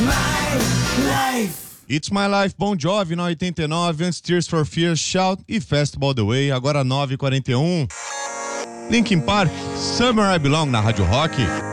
It's My Life, Bon Jovi na 89, antes Tears for Fears, Shout e Festival The Way, agora 9h41. Linkin Park, Somewhere I Belong na Rádio Rock.